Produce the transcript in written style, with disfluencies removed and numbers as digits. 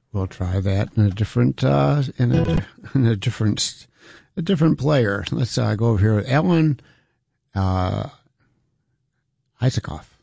We'll try that in a different a different player. Let's go over here with Alan Isakov.